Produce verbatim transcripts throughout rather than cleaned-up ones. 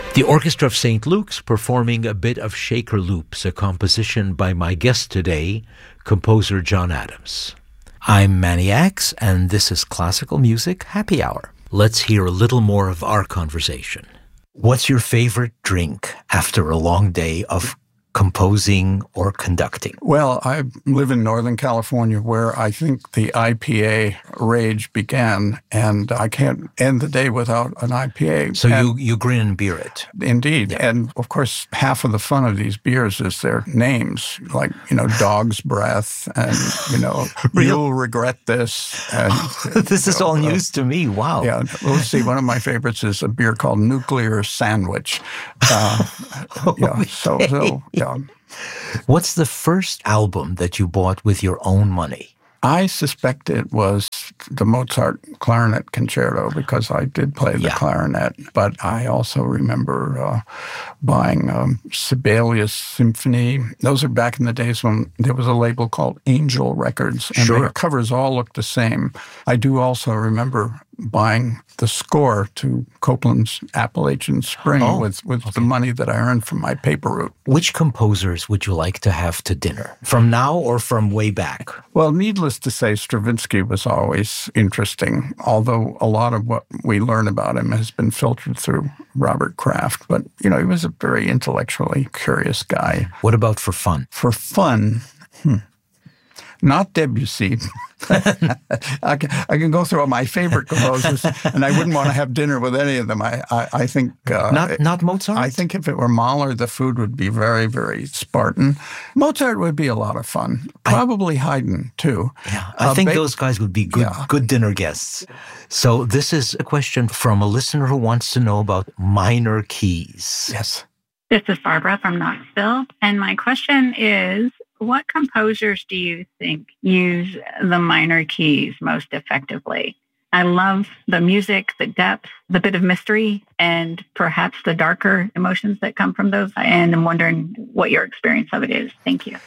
The Orchestra of Saint Luke's performing a bit of Shaker Loops, a composition by my guest today, composer John Adams. I'm Manny Axe, and this is Classical Music Happy Hour. Let's hear a little more of our conversation. What's your favorite drink after a long day of composing or conducting? Well, I live in Northern California, where I think the I P A rage began, and I can't end the day without an I P A. So and you, you grin and beer it. Indeed. Yeah. And, of course, half of the fun of these beers is their names, like, you know, Dog's Breath, and, you know, You'll Regret This. And, This is know, all uh, news to me. Wow. Yeah. Let's see. One of my favorites is a beer called Nuclear Sandwich. Uh, yeah. So, so, yeah. What's the first album that you bought with your own money? I suspect it was the Mozart Clarinet Concerto, because I did play the Yeah. clarinet. But I also remember uh, buying um, Sibelius Symphony. Those are back in the days when there was a label called Angel Records, and Sure. the covers all looked the same. I do also remember buying the score to Copland's Appalachian Spring Oh, with, with okay. the money that I earned from my paper route. Which composers would you like to have to dinner? From now or from way back? Well, needless to say, Stravinsky was always interesting, although a lot of what we learn about him has been filtered through Robert Kraft. But, you know, he was a very intellectually curious guy. What about for fun? For fun, hmm, not Debussy. I, can, I can go through all my favorite composers, and I wouldn't want to have dinner with any of them. I, I, I think... Uh, Not not Mozart? I think if it were Mahler, the food would be very, very Spartan. Mozart would be a lot of fun. Probably Haydn, too. Yeah, I Uh, think Be- those guys would be good, Yeah. good dinner guests. So this is a question from a listener who wants to know about minor keys. Yes. This is Barbara from Knoxville, and my question is, what composers do you think use the minor keys most effectively? I love the music, the depth, the bit of mystery, and perhaps the darker emotions that come from those. And I'm wondering what your experience of it is. Thank you.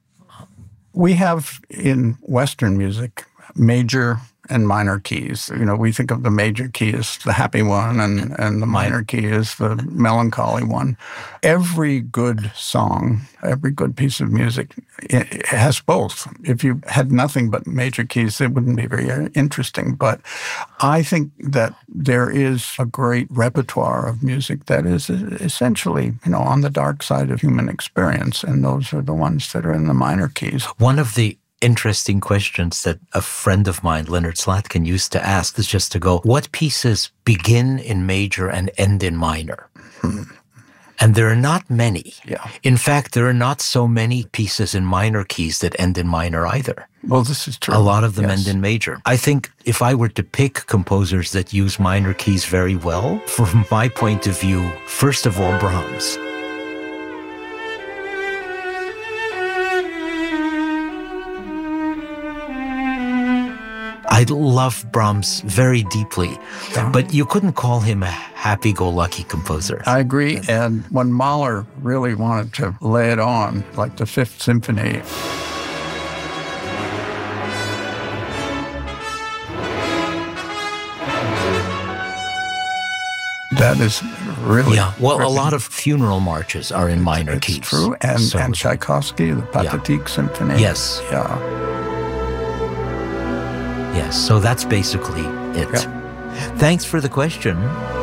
We have in Western music major and minor keys. You know, we think of the major key as the happy one, and, and the minor key is the melancholy one. Every good song, every good piece of music, it has both. If you had nothing but major keys, it wouldn't be very interesting. But I think that there is a great repertoire of music that is essentially, you know, on the dark side of human experience, and those are the ones that are in the minor keys. One of the interesting questions that a friend of mine, Leonard Slatkin, used to ask is just to go, what pieces begin in major and end in minor? Hmm. And there are not many. Yeah. In fact, there are not so many pieces in minor keys that end in minor either. Well, this is true. A lot of them Yes. end in major. I think if I were to pick composers that use minor keys very well, from my point of view, first of all, Brahms. I love Brahms very deeply, but you couldn't call him a happy-go-lucky composer. I agree. And when Mahler really wanted to lay it on, like the Fifth Symphony, that is really... Yeah, well, a lot of funeral marches are in minor it's keys. true. And, So- and Tchaikovsky, the Pathetique Symphony. Yes. Yeah. Yes, so that's basically it. Yeah. Thanks for the question.